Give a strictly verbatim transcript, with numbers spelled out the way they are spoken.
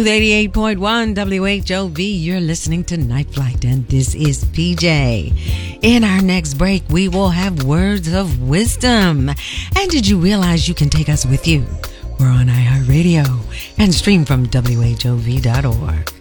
Smooth eighty-eight point one W H O V. You're listening to Night Flight, and this is P J. In our next break, we will have words of wisdom. And did you realize you can take us with you? We're on iHeartRadio and stream from W H O V dot org.